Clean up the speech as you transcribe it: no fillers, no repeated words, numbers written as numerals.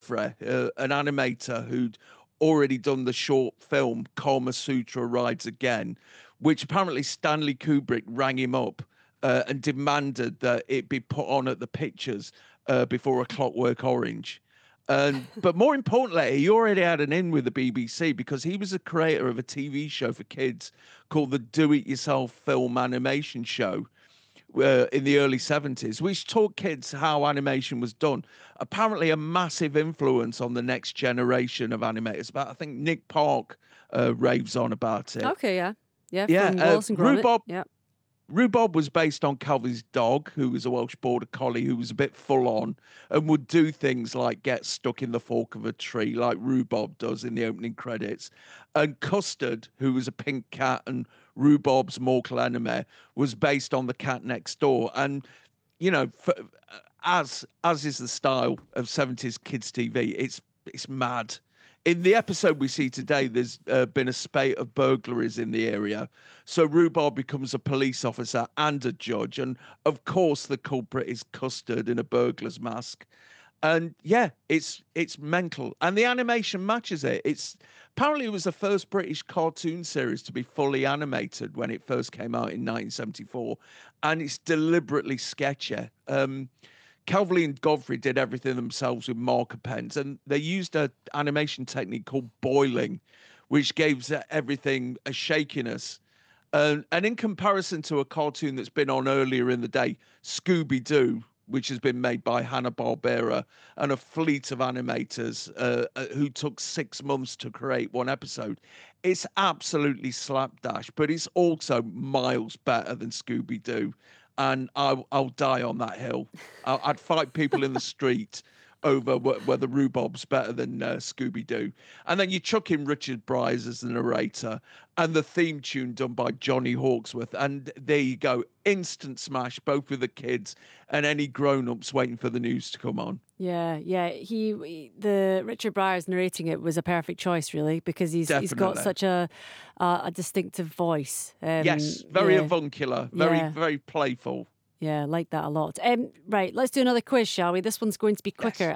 Godfrey, an animator who'd already done the short film Kama Sutra Rides Again, which apparently Stanley Kubrick rang him up and demanded that it be put on at the pictures before A Clockwork Orange. But more importantly, he already had an in with the BBC because he was the creator of a TV show for kids called the Do It Yourself Film Animation Show in the early 70s, which taught kids how animation was done. Apparently, a massive influence on the next generation of animators. But I think Nick Park raves on about it. Okay, yeah. Yeah, Yeah, from Wallace and Gromit. Yeah. Rhubarb was based on Calvin's dog, who was a Welsh Border Collie who was a bit full on and would do things like get stuck in the fork of a tree, like Rhubarb does in the opening credits. And Custard, who was a pink cat and Rhubarb's mortal enemy, was based on the cat next door. And, you know, as is the style of 70s kids' TV, it's mad. In the episode we see today, there's been a spate of burglaries in the area. So Rhubarb becomes a police officer and a judge. And of course, the culprit is Custard in a burglar's mask. And yeah, it's mental. And the animation matches it. It's apparently it was the first British cartoon series to be fully animated when it first came out in 1974. And it's deliberately sketchy. Calverley and Godfrey did everything themselves with marker pens, and they used an animation technique called boiling, which gives everything a shakiness. And in comparison to a cartoon that's been on earlier in the day, Scooby Doo, which has been made by Hanna-Barbera and a fleet of animators who took 6 months to create one episode, it's absolutely slapdash, but it's also miles better than Scooby Doo. And I'll die on that hill. I'd fight people in the street over whether Rhubarb's better than Scooby Doo. And then you chuck in Richard Bryce as the narrator and the theme tune done by Johnny Hawksworth. And there you go. Instant smash, both with the kids and any grown-ups waiting for the news to come on. Yeah, yeah. The Richard Briers narrating it was a perfect choice, really, because he's got Definitely. such a distinctive voice. Yes, very Yeah, avuncular, very, yeah, very playful. yeah. I like that a lot. Right, let's do another quiz, shall we? This one's going to be Yes. quicker.